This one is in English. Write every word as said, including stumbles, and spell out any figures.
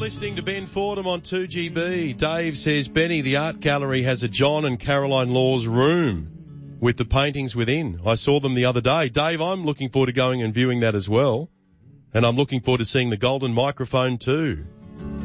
listening to Ben Fordham on two G B. Dave says, Benny, the art gallery has a John and Caroline Law's room with the paintings within. I saw them the other day. Dave, I'm looking forward to going and viewing that as well. And I'm looking forward to seeing the golden microphone too.